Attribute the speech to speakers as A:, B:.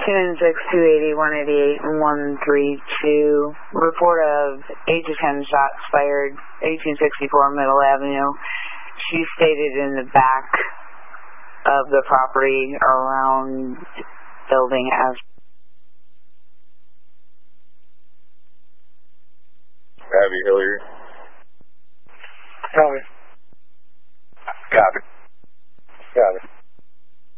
A: 296, 280, 188, and 132. Report of 8 to 10 shots fired, 1864 Middle Avenue. She stated in the back of the property around building as.
B: Abby Hilliard.
C: Copy.
B: Copy.
C: Copy.